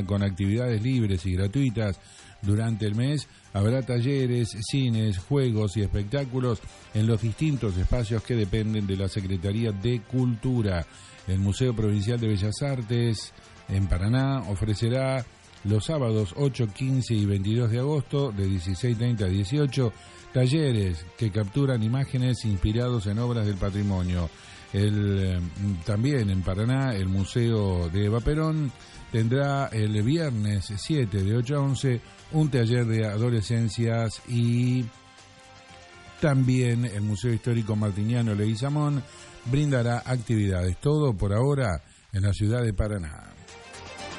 con actividades libres y gratuitas. Durante el mes habrá talleres, cines, juegos y espectáculos en los distintos espacios que dependen de la Secretaría de Cultura. El Museo Provincial de Bellas Artes en Paraná ofrecerá los sábados 8, 15 y 22 de agosto de 16:30 a 18 talleres que capturan imágenes inspirados en obras del patrimonio. También en Paraná el Museo de Eva Perón tendrá el viernes 7 de 8 a 11 un taller de adolescencias, y también el Museo Histórico Martiniano Leguizamón brindará actividades. Todo por ahora en la ciudad de Paraná.